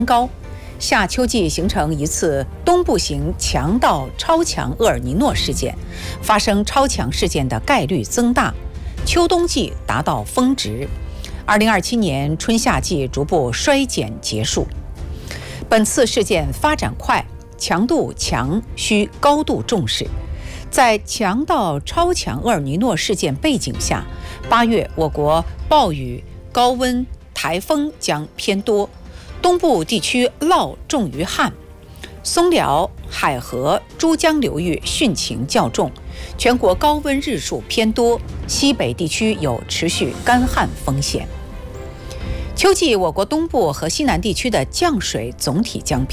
高。夏秋季形成一次东部型强到超强厄尔尼诺事件，发生超强事件的概率增大，秋冬季达到峰值。2027年春夏季逐步衰减结束。本次事件发展快，强度强，需高度重视。在强到超强厄尔尼诺事件背景下，8月我国暴雨、高温、台风将偏多，东部地区涝重于旱，松辽、海河、珠江流域汛情较重，全国高温日数偏多，西北地区有持续干旱风险。秋季我国东部和西南地区的降水总体将